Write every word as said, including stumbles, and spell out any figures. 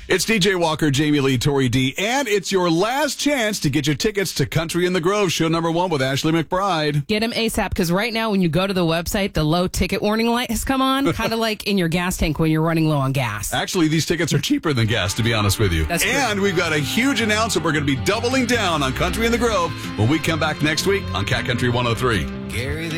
It's D J Walker, Jamie Lee, Tori D, and it's your last chance to get your tickets to Country in the Grove, show number one with Ashley McBride. Get them ASAP, because right now when you go to the website, the low ticket warning light has come on, kind of like in your gas tank when you're running low on gas. Actually, these tickets are cheaper than gas, to be honest with you. That's true. And we've got a huge announcement. We're going to be doubling down on Country in the Grove when we come back next week on Cat Country one oh three. Gary